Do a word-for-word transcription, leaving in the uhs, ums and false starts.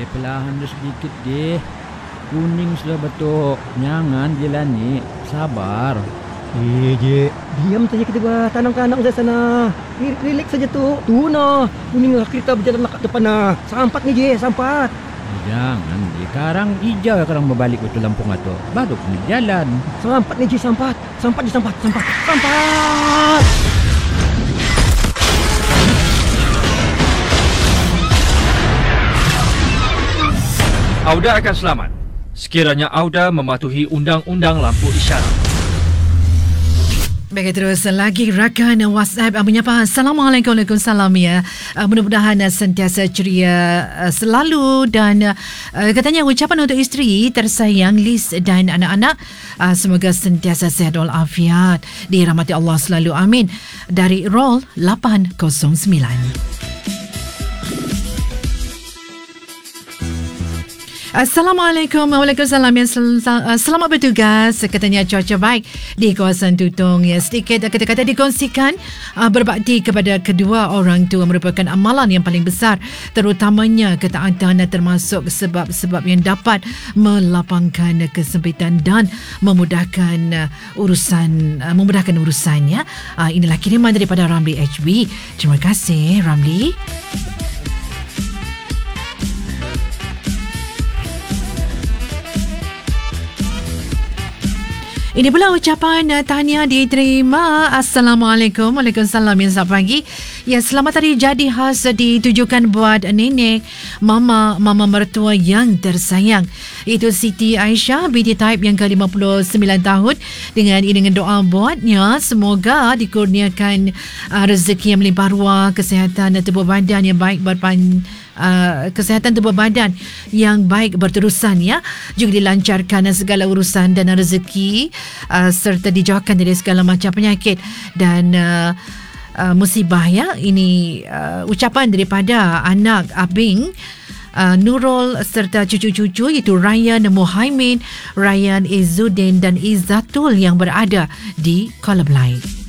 Eh, perlahan dah sedikit deh. Kuning sudah betul. Jangan jalani. Sabar. Eh, je. Diam saja kita bah. Tanam-tanam saya sana. Relax saja tu. Tu nah. Kuning lah kita berjalan nak ke depan nah. Sampat ni je, sampat. Eh, jangan je. Sekarang hijau sekarang berbalik ke Lampung atau. Baru kena jalan. Sampat ni je, sampat. Sampat je, sampat. Sampat. Sampat. Auda akan selamat sekiranya Auda mematuhi undang-undang lampu isyarat. Baik, terus lagi rakan WhatsApp menyapa. Assalamualaikum, Waalaikumsalam ya. Uh, mudah-mudahan uh, sentiasa ceria uh, selalu dan uh, katanya ucapan untuk isteri tersayang Liz dan anak-anak uh, semoga sentiasa sihat walafiat, dirahmati Allah selalu, amin. Dari Roll lapan kosong sembilan. Assalamualaikum, Waalaikumsalam. Sel- sel- selamat bertugas. Katanya cuaca baik di kawasan Tutong. Ya, sedikit kata-kata dikongsikan. Uh, berbakti kepada kedua orang tua merupakan amalan yang paling besar, terutamanya ketaatan termasuk sebab-sebab yang dapat melapangkan kesempitan dan memudahkan uh, urusan uh, memudahkan urusannya. Uh, inilah kiriman daripada Ramli H B. Terima kasih Ramli. Ini pula ucapan uh, tahniah diterima. Assalamualaikum, Waalaikumsalam. Yang selamat pagi. Ya, selamat hari jadi khas ditujukan buat nenek, mama, mama mertua yang tersayang. Itu Siti Aisyah binti Taib yang ke lima puluh sembilan tahun. Dengan iringan doa buatnya, semoga dikurniakan uh, rezeki yang melimpah ruah, kesihatan dan tubuh badan yang baik berpan Uh, kesihatan tubuh badan yang baik berterusan ya, juga dilancarkan segala urusan dan rezeki uh, serta dijauhkan dari segala macam penyakit dan uh, uh, musibah ya. Ini uh, ucapan daripada anak Abing Uh, Nurul serta cucu-cucu iaitu Ryan Muhaimin, Ryan Izzuddin dan Izzatul yang berada di Kuala Belait.